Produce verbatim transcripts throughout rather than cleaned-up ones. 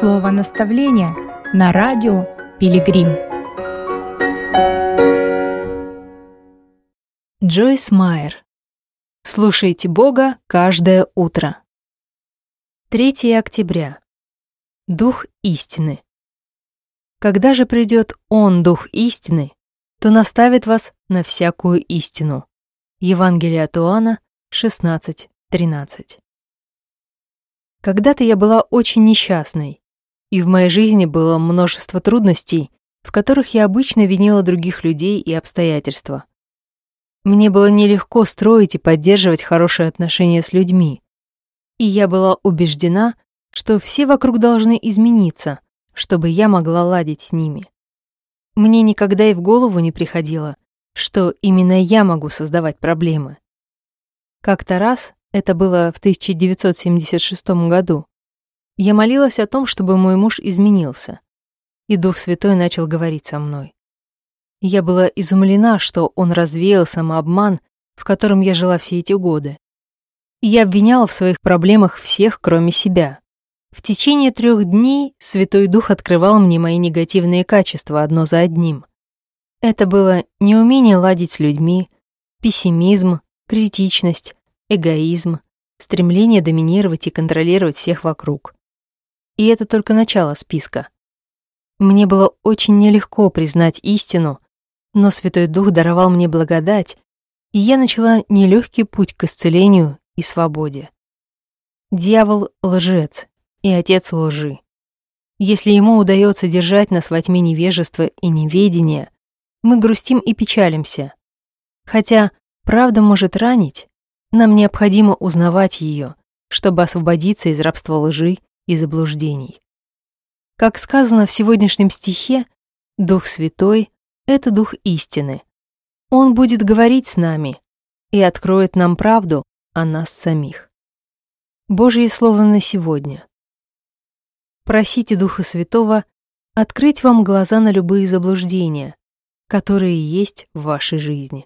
Слово наставления на радио Пилигрим. Джойс Майер. Слушайте Бога каждое утро. третьего октября. Дух истины. Когда же придет Он, Дух истины, то наставит вас на всякую истину. Евангелие от Иоанна шестнадцать тринадцать. Когда-то я была очень несчастной, и в моей жизни было множество трудностей, в которых я обычно винила других людей и обстоятельства. Мне было нелегко строить и поддерживать хорошие отношения с людьми, и я была убеждена, что все вокруг должны измениться, чтобы я могла ладить с ними. Мне никогда и в голову не приходило, что именно я могу создавать проблемы. Как-то раз, это было в тысяча девятьсот семьдесят шестом году, я молилась о том, чтобы мой муж изменился, и Дух Святой начал говорить со мной. Я была изумлена, что он развеял самообман, в котором я жила все эти годы. Я обвиняла в своих проблемах всех, кроме себя. В течение трех дней Святой Дух открывал мне мои негативные качества одно за одним. Это было неумение ладить с людьми, пессимизм, критичность, эгоизм, стремление доминировать и контролировать всех вокруг. И это только начало списка. Мне было очень нелегко признать истину, но Святой Дух даровал мне благодать, и я начала нелегкий путь к исцелению и свободе. Дьявол — лжец и отец лжи. Если ему удается держать нас во тьме невежества и неведения, мы грустим и печалимся. Хотя правда может ранить, нам необходимо узнавать ее, чтобы освободиться из рабства лжи и заблуждений. Как сказано в сегодняшнем стихе, Дух Святой — это Дух истины. Он будет говорить с нами и откроет нам правду о нас самих. Божье Слово на сегодня. Просите Духа Святого открыть вам глаза на любые заблуждения, которые есть в вашей жизни.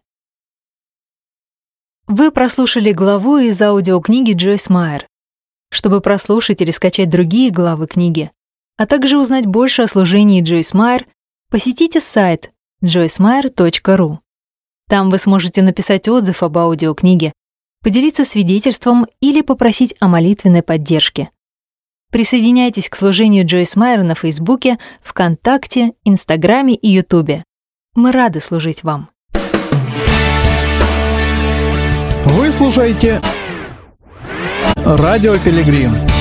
Вы прослушали главу из аудиокниги Джойс Майер. Чтобы прослушать или скачать другие главы книги, а также узнать больше о служении Джойс Майер, посетите сайт джойс майер точка ру. Там вы сможете написать отзыв об аудиокниге, поделиться свидетельством или попросить о молитвенной поддержке. Присоединяйтесь к служению Джойс Майер на Фейсбуке, ВКонтакте, Инстаграме и Ютубе. Мы рады служить вам. Вы слушаете Радио Пилигрим.